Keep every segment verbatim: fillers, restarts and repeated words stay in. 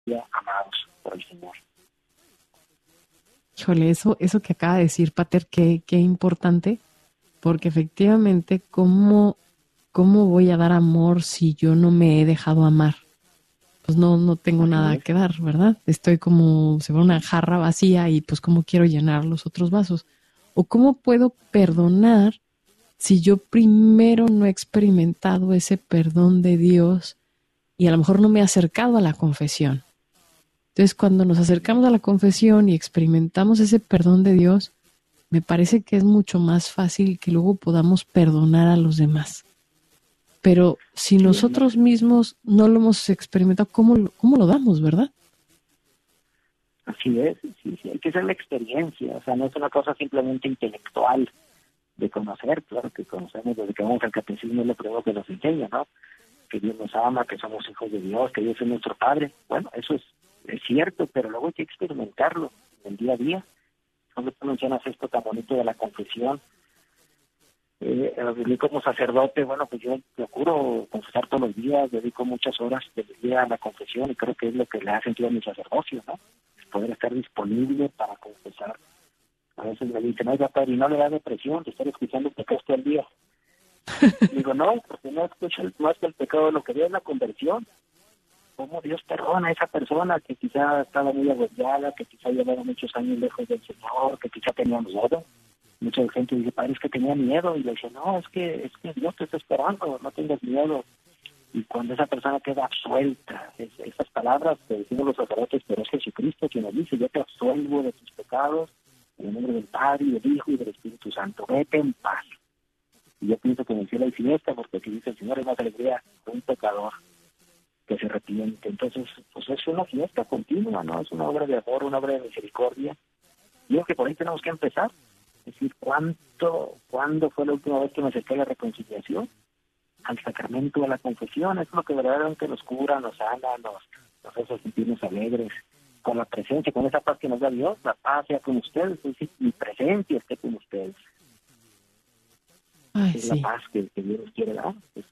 amados por el Señor. Híjole, eso, eso que acaba de decir, Pater, qué, qué importante, porque efectivamente, ¿cómo, ¿cómo voy a dar amor si yo no me he dejado amar? Pues no, no tengo Así nada es. que dar, ¿verdad? Estoy como, se ve una jarra vacía y pues cómo quiero llenar los otros vasos. O cómo puedo perdonar si yo primero no he experimentado ese perdón de Dios y a lo mejor no me he acercado a la confesión. Entonces, cuando nos acercamos a la confesión y experimentamos ese perdón de Dios, me parece que es mucho más fácil que luego podamos perdonar a los demás. Pero si Sí, es más, nosotros mismos no lo hemos experimentado, ¿cómo, lo- cómo lo damos, verdad? así es, sí, sí, hay que hacer la experiencia, o sea, no es una cosa simplemente intelectual de conocer, claro que conocemos desde que vamos al catecismo, es lo primero que nos enseña, ¿no? Que Dios nos ama, que somos hijos de Dios, que Dios es nuestro Padre. Bueno, eso es, es cierto, pero luego hay que experimentarlo en el día a día. Cuando tú mencionas esto tan bonito de la confesión, eh, a como sacerdote, bueno, pues yo procuro confesar todos los días, dedico muchas horas del día a la confesión y creo que es lo que le ha sentido a mi sacerdocio, ¿no? Es poder estar disponible para confesar. A veces me dicen, oiga, padre, ¿y no le da depresión de estar escuchando pecados todo el día? Digo, no, porque no escucho el- más que el pecado, lo que veo es la conversión. Cómo Dios perdona a esa persona que quizá estaba muy agobiada, que quizá llevaba muchos años lejos del Señor, que quizá tenía miedo. Mucha gente dice, padre, es que tenía miedo. Y le dice, no, es que, es que Dios te está esperando, no tengas miedo. Y cuando esa persona queda absuelta, es, esas palabras que decimos los sacerdotes, pero es Jesucristo quien nos dice, yo te absuelvo de tus pecados, en el nombre del Padre, y del Hijo, y del Espíritu Santo. Vete en paz. Y yo pienso que en el cielo hay fiesta, porque aquí dice el Señor, es más alegría de un pecador que se arrepiente. Entonces, pues es una fiesta continua, ¿no? Es una obra de amor, una obra de misericordia. Y es que por ahí tenemos que empezar. Es decir, ¿cuánto, ¿cuándo fue la última vez que me acerqué a la reconciliación? Al sacramento de la confesión. Es lo que verdaderamente nos cura, nos sana, nos, nos hace sentirnos alegres. Con la presencia, con esa paz que nos da Dios, la paz sea con ustedes. Es decir, mi presencia esté con ustedes. Ay, Esa es la sí. paz que, que Dios nos quiere dar. Es,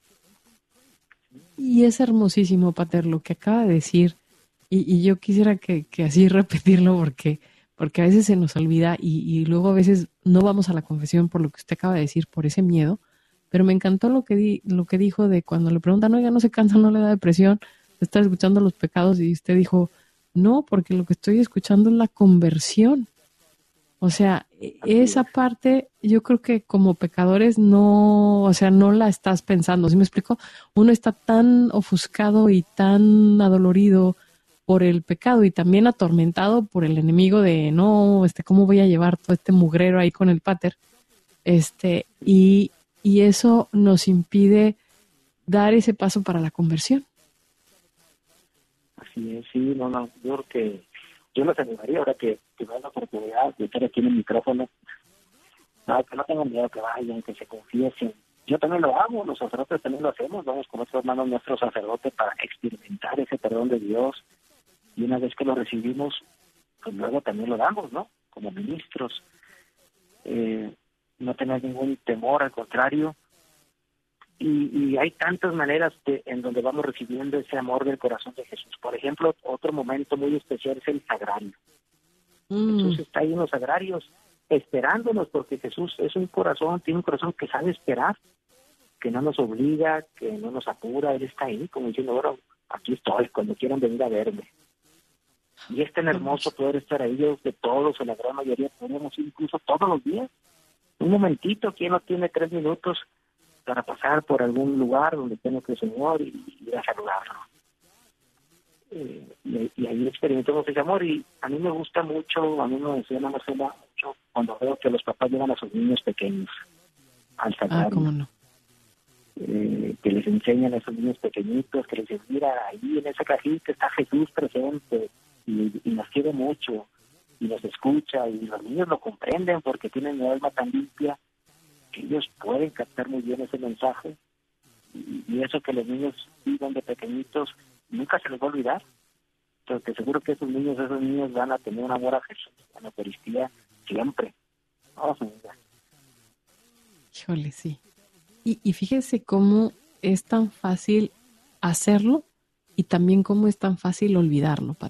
Y es hermosísimo, Pater, lo que acaba de decir. Y, y yo quisiera que, que así repetirlo porque, porque a veces se nos olvida y, y luego a veces no vamos a la confesión por lo que usted acaba de decir, por ese miedo. Pero me encantó lo que, di, lo que dijo de cuando le preguntan, oiga, ¿no se cansa, no le da depresión? Está escuchando los pecados y usted dijo, no, porque lo que estoy escuchando es la conversión. O sea, así esa es. parte yo creo que como pecadores no, o sea, no la estás pensando, ¿sí me explico? Uno está tan ofuscado y tan adolorido por el pecado y también atormentado por el enemigo de no, este, ¿cómo voy a llevar todo este mugrero ahí con el pater? Este, y, y eso nos impide dar ese paso para la conversión. Así es, sí, no, no, yo creo que yo los animaría ahora que, que me dan la oportunidad de estar aquí en el micrófono, no, que no tengan miedo, que vayan, que se confiesen. Yo también lo hago, los sacerdotes también lo hacemos, vamos con nuestros hermanos, nuestros sacerdotes para experimentar ese perdón de Dios y una vez que lo recibimos, pues luego también lo damos, ¿no? Como ministros, eh, no tener ningún temor, al contrario. Y, y hay tantas maneras de, en donde vamos recibiendo ese amor del corazón de Jesús. Por ejemplo, otro momento muy especial es el sagrario. Mm, Jesús está ahí en los sagrarios esperándonos porque Jesús es un corazón, tiene un corazón que sabe esperar, que no nos obliga, que no nos apura. Él está ahí como diciendo, bueno, aquí estoy, cuando quieran venir a verme. Y es tan qué hermoso hermoso. poder estar ahí, yo que todos, o la gran mayoría, podemos ir incluso todos los días. Un momentito, ¿quién no tiene tres minutos para pasar por algún lugar donde tenga que el Señor y, y ir a saludarlo? Eh, y, y ahí experimentamos ese amor y a mí me gusta mucho, a mí me emociona Marcela mucho cuando veo que los papás llevan a sus niños pequeños al Ah, sagrario, cómo no. eh, que les enseñan a esos niños pequeñitos, que les dicen, mira, ahí en esa cajita está Jesús presente y, y nos quiere mucho y nos escucha y los niños lo comprenden porque tienen el alma tan limpia que ellos pueden captar muy bien ese mensaje y, y eso que los niños viven de pequeñitos nunca se les va a olvidar, porque seguro que esos niños, esos niños van a tener un amor a Jesús, a la Eucaristía siempre. Oh, señora. Híjole, sí. Y, y fíjese cómo es tan fácil hacerlo y también cómo es tan fácil olvidarlo, Pat.